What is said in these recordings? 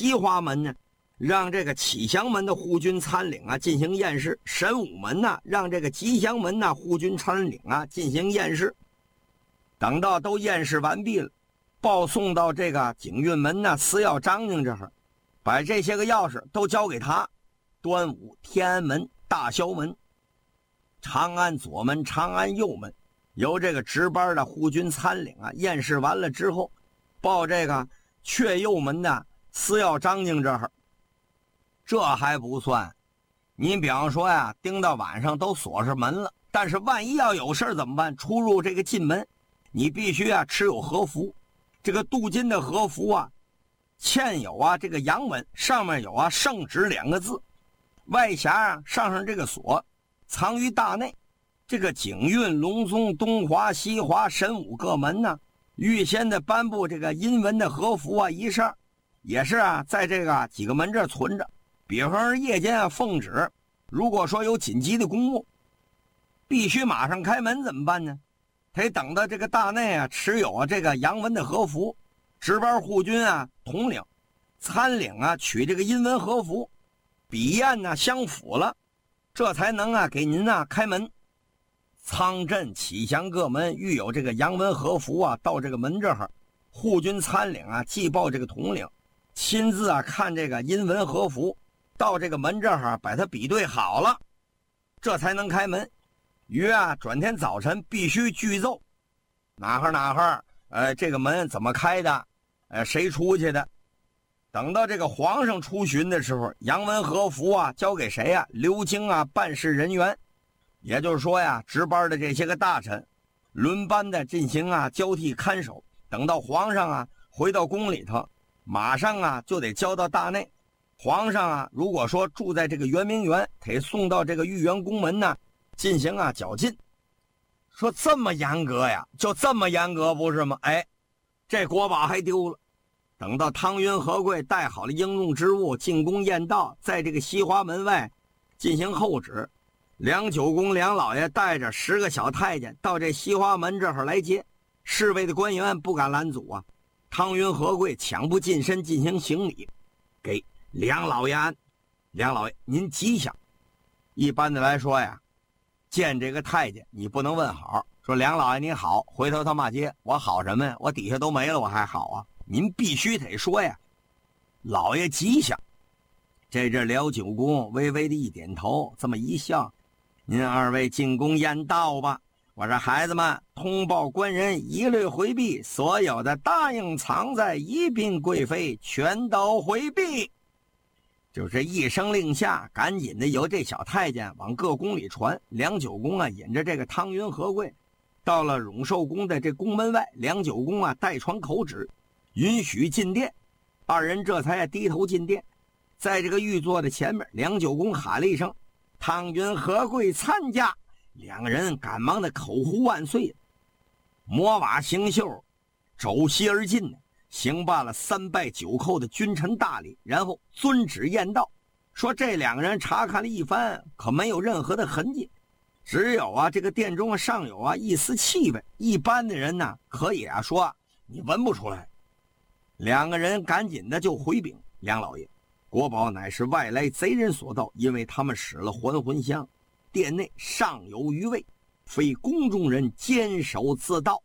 西华门呢，让这个启祥门的护军参领啊进行验视；神武门呢，让这个吉祥门呢护军参领啊进行验视。等到都验视完毕了，报送到这个景运门呢司要张经这儿，把这些个钥匙都交给他。端午、天安门、大霄门、长安左门、长安右门，由这个值班的护军参领啊验视完了之后，报这个阙右门的司要张经这儿。这还不算，你比方说呀，盯到晚上都锁上门了，但是万一要有事怎么办？出入这个进门，你必须啊持有和服。这个镀金的和服啊，嵌有啊这个阳文，上面有啊圣旨2个字，外匣啊上这个锁，藏于大内。这个景运、隆宗、东华、西华、神武各门呢，预先的颁布这个阴文的和服啊一扇，也是啊在这个几个门这存着。比方说夜间啊奉旨，如果说有紧急的公务，必须马上开门怎么办呢？得等到这个大内啊持有啊这个阳文的和服，值班护军啊统领、参领啊取这个阴文和服，笔砚呢相符了，这才能啊给您啊开门。仓镇、启祥各门遇有这个阳文和服啊，到这个门这儿，护军参领啊祭报这个统领，亲自啊看这个阴文和服，到这个门这儿把它比对好了，这才能开门。于啊转天早晨必须具奏哪哈这个门怎么开的，谁出去的。等到这个皇上出巡的时候，阳文和服啊交给谁啊？留京啊办事人员，也就是说呀，值班的这些个大臣轮班的进行啊交替看守。等到皇上啊回到宫里头，马上啊就得交到大内。皇上啊如果说住在这个圆明园，得送到这个御园宫门呢进行啊绞尽。说这么严格呀，就这么严格不是吗？哎，这国宝还丢了。等到汤云和贵带好了应用之物进宫验道，在这个西华门外进行候旨，梁九公梁老爷带着10个小太监到这西华门这儿来接，侍卫的官员不敢拦阻啊。汤云和贵抢步近身进行行礼，给梁老爷安。梁老爷您吉祥。一般的来说呀，见这个太监你不能问好，说梁老爷你好，回头他骂街，我好什么呀？我底下都没了我还好啊？您必须得说呀，老爷吉祥。这辽九公微微的一点头，这么一笑，您二位进宫验道吧。我说孩子们，通报官人一律回避，所有的答应藏在一并贵妃全都回避。就这一声令下，赶紧的由这小太监往各宫里传。梁九公啊引着这个汤云和贵到了永寿宫的这宫门外，梁九公啊代传口旨，允许进殿。二人这才低头进殿。在这个御座的前面，梁九公喊了一声汤云和贵参加，两个人赶忙的口呼万岁，摩瓦行袖，肘膝而进，行罢了3拜9叩的君臣大礼，然后遵旨验道。说这两个人查看了一番，可没有任何的痕迹，只有啊这个殿中尚有啊一丝气味，一般的人呢可以啊说你闻不出来。两个人赶紧的就回禀梁老爷，国宝乃是外来贼人所盗，因为他们使了还魂香，殿内尚有余味，非宫中人坚守自盗。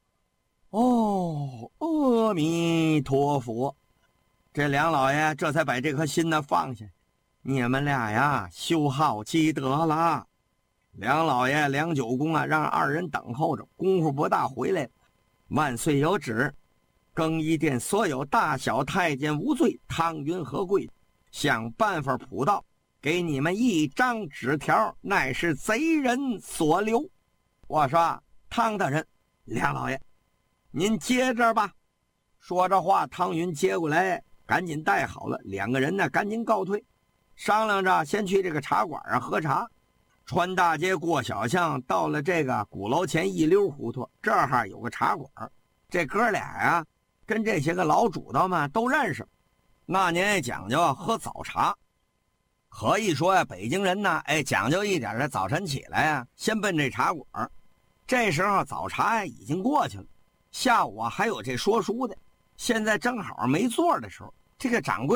哦，阿弥陀佛。这梁老爷这才把这颗心呢放下，你们俩呀修好积德了。梁老爷梁九公啊让二人等候着，功夫不大回来了。万岁有旨，更衣殿所有大小太监无罪，汤云和贵想办法捕到，给你们一张纸条，乃是贼人所留。我说汤大人，梁老爷您接着吧。说着话，汤云接过来赶紧带好了，两个人呢赶紧告退，商量着先去这个茶馆啊喝茶。穿大街过小巷，到了这个鼓楼前一溜胡同，这儿有个茶馆，这哥俩呀跟这些个老主头们都认识。那年也讲究喝早茶，可以说呀北京人呢讲究一点的，早晨起来呀先奔这茶馆。这时候早茶已经过去了，下午还有这说书的，现在正好没座的时候，这个掌柜